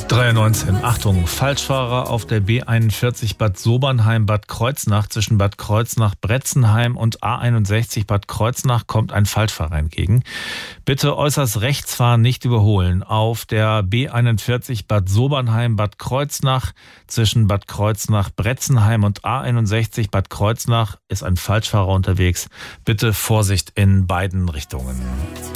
3:19 Uhr. Achtung, Falschfahrer auf der B41 Bad Sobernheim-Bad Kreuznach. Zwischen Bad Kreuznach-Bretzenheim und A61 Bad Kreuznach kommt ein Falschfahrer entgegen. Bitte äußerst rechts fahren, nicht überholen. Auf der B41 Bad Sobernheim-Bad Kreuznach. Zwischen Bad Kreuznach-Bretzenheim und A61 Bad Kreuznach ist ein Falschfahrer unterwegs. Bitte Vorsicht in beiden Richtungen.